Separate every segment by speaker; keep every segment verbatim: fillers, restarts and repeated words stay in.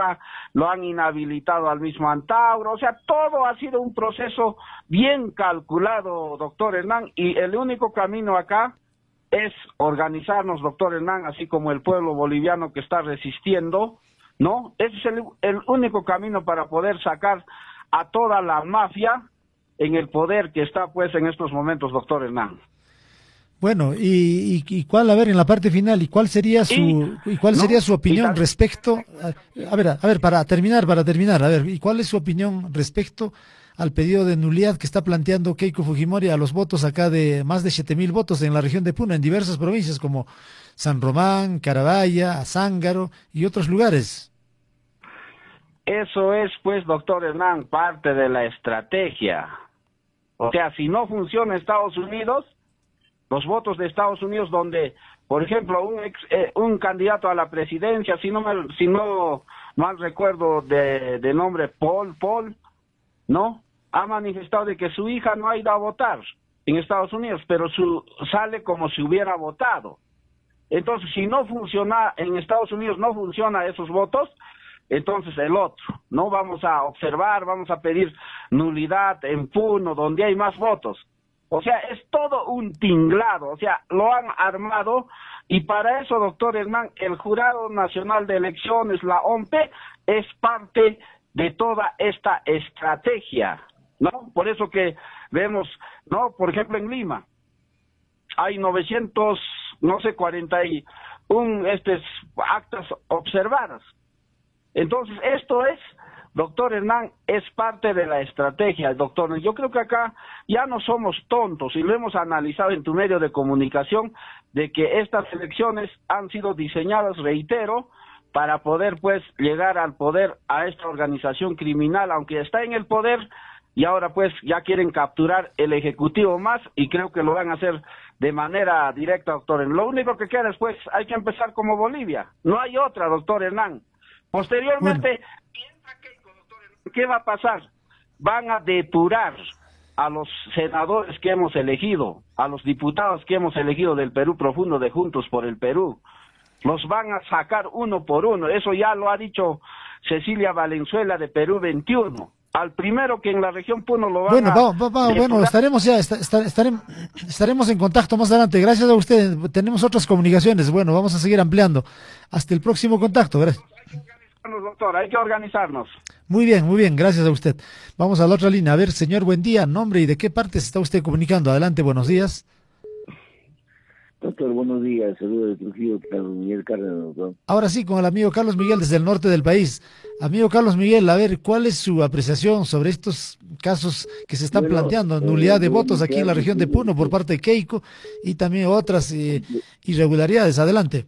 Speaker 1: Tarija, lo han inhabilitado al mismo Antauro, o sea, todo ha sido un proceso bien calculado, doctor Hernán, y el único camino acá es organizarnos, doctor Hernán, así como el pueblo boliviano que está resistiendo, ¿no? Ese es el, el único camino para poder sacar a toda la mafia en el poder que está, pues, en estos momentos, doctor Hernán.
Speaker 2: Bueno, y, y, y cuál, a ver, en la parte final, ¿y cuál sería su, y, y cuál
Speaker 1: ¿no?
Speaker 2: sería su opinión
Speaker 1: tal...
Speaker 2: respecto, a, a ver, a ver, para terminar, para terminar, a ver, ¿y cuál es su opinión respecto al pedido de nulidad que está planteando Keiko Fujimori a los votos acá de más de siete mil votos en la región de Puno, en diversas provincias como San Román, Carabaya, Azángaro y otros lugares?
Speaker 1: Eso es, pues, doctor Hernán, parte de la estrategia. O sea, si no funciona Estados Unidos, los votos de Estados Unidos, donde, por ejemplo, un ex, eh, un candidato a la presidencia, si no me, si no mal recuerdo de, de nombre Paul, Paul, ¿no? Ha manifestado de que su hija no ha ido a votar en Estados Unidos, pero su, sale como si hubiera votado. Entonces, si no funciona, en Estados Unidos no funciona esos votos, entonces el otro, ¿no? Vamos a observar, vamos a pedir nulidad en Puno, donde hay más votos. O sea, es todo un tinglado, o sea, lo han armado, y para eso, doctor Hernán, el Jurado Nacional de Elecciones, la O M P E, es parte de toda esta estrategia, ¿no? Por eso que vemos, ¿no? Por ejemplo, en Lima, hay novecientos, no sé, cuarenta y uno este, actas observadas. Entonces, esto es, doctor Hernán, es parte de la estrategia, doctor. Yo creo que acá ya no somos tontos, y lo hemos analizado en tu medio de comunicación, de que estas elecciones han sido diseñadas, reitero, para poder, pues, llegar al poder a esta organización criminal, aunque está en el poder, y ahora, pues, ya quieren capturar el Ejecutivo más, y creo que lo van a hacer de manera directa, doctor. Lo único que queda es, pues, hay que empezar como Bolivia. No hay otra, doctor Hernán. Posteriormente, bueno, ¿qué va a pasar? Van a depurar a los senadores que hemos elegido, a los diputados que hemos elegido del Perú Profundo, de Juntos por el Perú. Los van a sacar uno por uno. Eso ya lo ha dicho Cecilia Valenzuela de Perú veintiuno. Al primero que en la región Puno lo van
Speaker 2: bueno,
Speaker 1: a...
Speaker 2: Va, va, va, bueno, estaremos ya, est est estaremos, estaremos en contacto más adelante. Gracias a usted. Tenemos otras comunicaciones. Bueno, vamos a seguir ampliando. Hasta el próximo contacto. Gracias.
Speaker 1: Doctor, hay que organizarnos.
Speaker 2: Muy bien, muy bien, gracias a usted. Vamos a la otra línea. A ver, señor, buen día, nombre y de qué parte se está usted comunicando. Adelante, buenos días.
Speaker 3: Doctor, buenos días. Saludos de Trujillo, Carlos Miguel Cárdenas, doctor.
Speaker 2: Ahora sí, con el amigo Carlos Miguel desde el norte del país. Amigo Carlos Miguel, a ver, ¿cuál es su apreciación sobre estos casos que se están bueno, planteando? Nulidad eh, de votos aquí en la región de Puno por parte de Keiko y también otras eh, irregularidades. Adelante.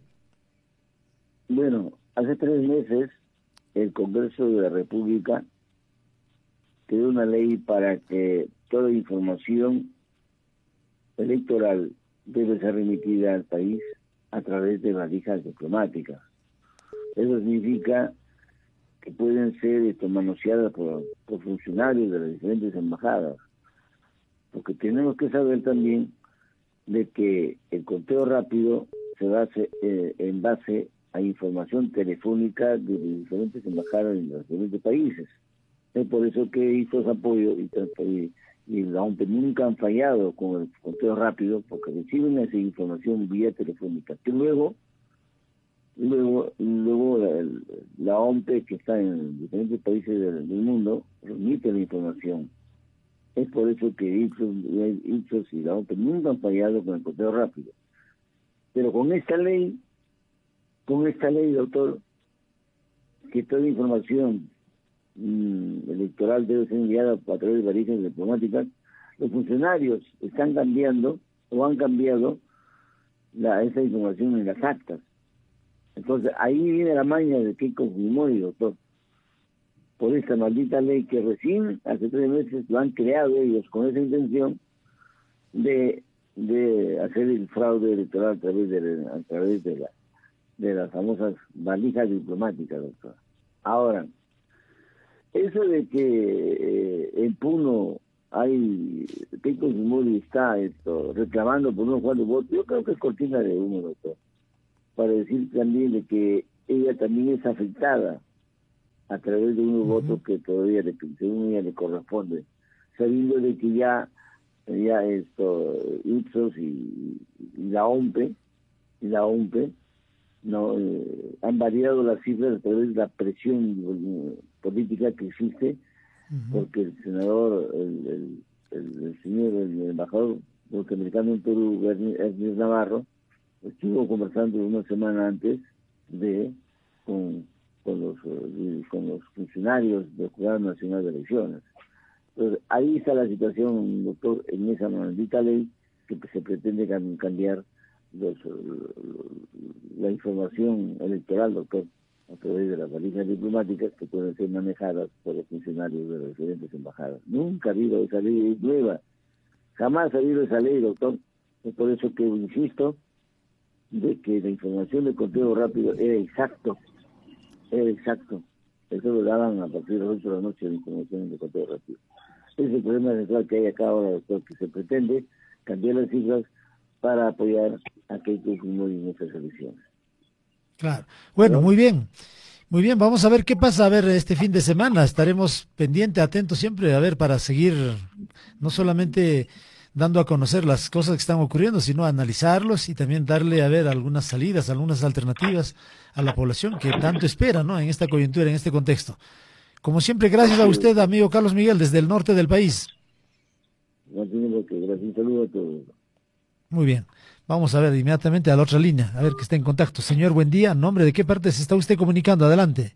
Speaker 3: Bueno, hace tres meses el Congreso de la República creó una ley para que toda información electoral debe ser remitida al país a través de valijas diplomáticas. Eso significa que pueden ser esto, manoseadas por, por funcionarios de las diferentes embajadas, porque tenemos que saber también de que el conteo rápido se base eh, en base a información telefónica de diferentes embajadas en los diferentes países. Es por eso que estos apoyos y, y, y la O M P E nunca han fallado con el conteo rápido, porque reciben esa información vía telefónica, que luego luego luego la, la O M P E, que está en diferentes países del, del mundo, remite la información. Es por eso que Ipsos, Ipsos y la O M P E nunca han fallado con el conteo rápido. Pero con esta ley Con esta ley, doctor, que toda información mmm, electoral debe ser enviada a través de valijas diplomáticas, los funcionarios están cambiando o han cambiado la, esa información en las actas. Entonces, ahí viene la maña de Keiko Fujimori, doctor, por esta maldita ley que recién hace tres meses lo han creado ellos con esa intención de, de hacer el fraude electoral a través de, a través de la de las famosas valijas diplomáticas, doctor. Ahora, eso de que eh, en Puno hay, Keiko Fujimori está esto, reclamando por unos cuantos votos, yo creo que es cortina de humo, doctor, para decir también de que ella también es afectada a través de unos
Speaker 2: Uh-huh.
Speaker 3: votos que todavía le, según ella le corresponde, sabiendo de que ya, ya esto, Ipsos y, y la OMPE, y la OMPE, no eh, han variado las cifras a través de la presión eh, política que existe, uh-huh. porque el senador, el, el, el, el señor, el embajador norteamericano en Perú, Ernest Navarro, estuvo conversando una semana antes de con, con los eh, con los funcionarios del Jurado Nacional de Elecciones. Entonces, ahí está la situación, doctor, en esa maldita ley que se pretende cambiar los, la información electoral, doctor, a través de las valijas diplomáticas que pueden ser manejadas por los funcionarios de las diferentes embajadas. Nunca ha habido esa ley nueva, jamás ha habido esa ley, doctor. Es por eso que insisto de que la información del conteo rápido era exacto, era exacto. Eso lo daban a partir de las ocho de la noche la información del conteo rápido. Ese es el problema central que hay acá ahora, doctor, que se pretende cambiar las cifras para apoyar a Keiko Fujimori en estas elecciones.
Speaker 2: Claro. Bueno,
Speaker 3: ¿no?
Speaker 2: Muy bien. Muy bien, vamos a ver qué pasa a ver este fin de semana. Estaremos pendientes, atentos siempre, a ver, para seguir no solamente dando a conocer las cosas que están ocurriendo, sino analizarlos y también darle a ver algunas salidas, algunas alternativas a la población que tanto espera, ¿no? En esta coyuntura, en este contexto. Como siempre, gracias a usted, amigo Carlos Miguel, desde el norte del país.
Speaker 3: Gracias, un saludo a todos.
Speaker 2: Muy bien. Vamos a ver inmediatamente a la otra línea, a ver que está en contacto. Señor, buen día. ¿Nombre de qué parte se está usted comunicando? Adelante.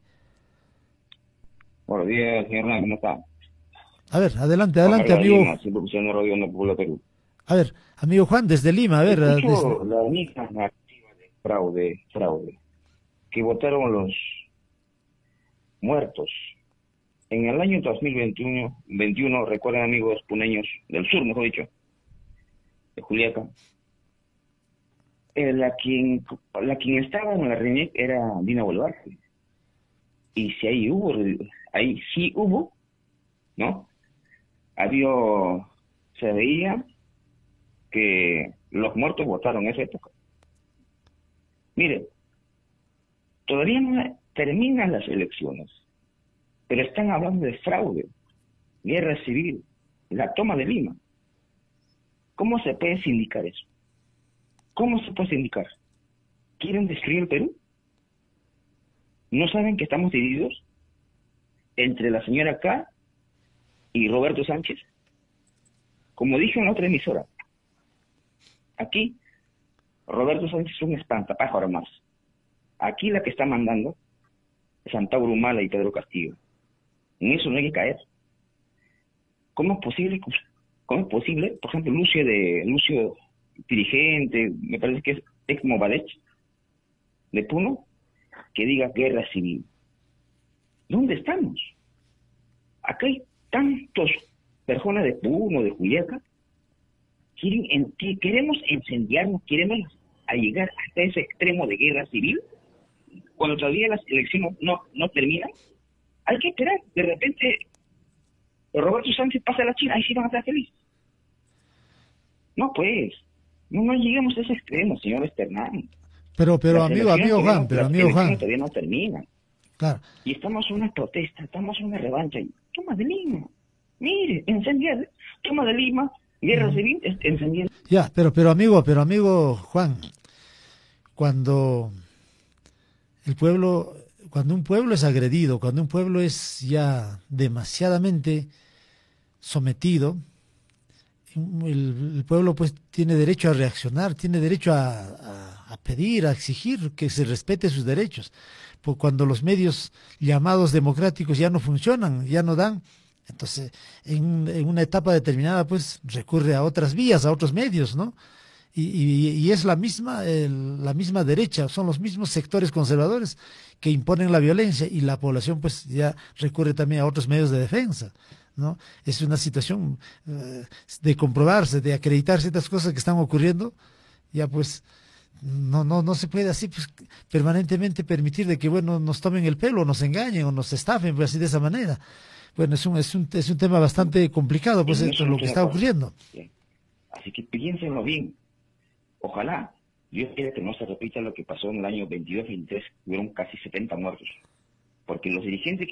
Speaker 4: Buenos días, señor Hernán, ¿cómo está?
Speaker 2: A ver, adelante, adelante, amigo.
Speaker 4: Lima, de Perú.
Speaker 2: A ver, amigo Juan, desde Lima, a ver.
Speaker 4: Escucho
Speaker 2: Desde...
Speaker 4: la única narrativa de fraude, fraude, que votaron los muertos. En el año dos mil veintiuno, veintiuno, recuerden, amigos puneños, del sur, mejor dicho, de Juliaca, eh, la quien la quien estaba en la reunión era Dina Boluarte. Y si ahí hubo, ahí sí hubo, ¿no? Había, se veía que los muertos votaron en esa época. Mire, todavía no terminan las elecciones, pero están hablando de fraude, guerra civil, la toma de Lima. ¿Cómo se puede sindicar eso? ¿Cómo se puede sindicar? ¿Quieren destruir el Perú? ¿No saben que estamos divididos entre la señora K y Roberto Sánchez? Como dije en la otra emisora, aquí Roberto Sánchez es un espantapájaro más. Aquí la que está mandando es Antauro Humala y Pedro Castillo. En eso no hay que caer. ¿Cómo es posible? ¿Cómo es posible? Por ejemplo, Lucio de Lucio dirigente, me parece que es ex Movadech de Puno, que diga guerra civil. ¿Dónde estamos? Acá hay tantos personas de Puno, de Juliaca, quieren en, que queremos incendiarnos, queremos a llegar hasta ese extremo de guerra civil, cuando todavía las elecciones no, no terminan. Hay que esperar, de repente Roberto Sánchez pasa a la China, ahí sí van a estar felices. No, pues, no, no lleguemos a ese extremo, señor Esternán.
Speaker 2: Pero, pero amigo, amigo Juan, pero amigo Juan.
Speaker 4: Todavía no terminan.
Speaker 2: Claro.
Speaker 4: Y estamos en una protesta, estamos en una revancha. Toma de Lima. Mire, incendiar. Toma de Lima, guerra mm. civil, incendiar.
Speaker 2: Ya, pero, pero amigo, pero amigo Juan, cuando el pueblo, cuando un pueblo es agredido, cuando un pueblo es ya demasiadamente sometido, El, el pueblo pues tiene derecho a reaccionar, tiene derecho a, a, a pedir, a exigir que se respete sus derechos. Pues cuando los medios llamados democráticos ya no funcionan, ya no dan, entonces en, en una etapa determinada pues recurre a otras vías, a otros medios, ¿no? Y, y, y es la misma, el, la misma derecha, son los mismos sectores conservadores que imponen la violencia y la población pues ya recurre también a otros medios de defensa, ¿no? Es una situación uh, de comprobarse, de acreditar ciertas cosas que están ocurriendo, ya pues no no no se puede así pues permanentemente permitir de que bueno nos tomen el pelo, nos engañen o nos estafen pues, así de esa manera. Bueno, es un es un es un tema bastante complicado pues esto, lo que está ocurriendo.
Speaker 4: Bien. Así que piénsenlo bien. Ojalá Dios quiera que no se repita lo que pasó en el año veintidós veintitrés, hubieron casi setenta muertos, porque los dirigentes que